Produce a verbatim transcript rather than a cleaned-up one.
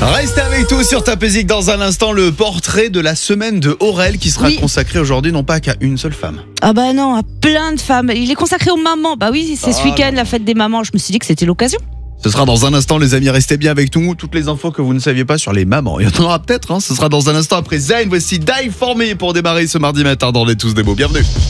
Restez avec nous sur Tapésique dans un instant, le portrait de la semaine de Aurel qui sera Oui. consacré aujourd'hui non pas qu'à une seule femme. Ah bah non, à plein de femmes. Il est consacré aux mamans. Bah oui, c'est Ah ce week-end non. la fête des mamans. Je me suis dit que c'était l'occasion. Ce sera dans un instant les amis, restez bien avec nous. Toutes les infos que vous ne saviez pas sur les mamans, il y en aura peut-être, hein. Ce sera dans un instant après Zayn. Voici Die For Me pour démarrer ce mardi matin dans Les Tous des Beaux. Bienvenue.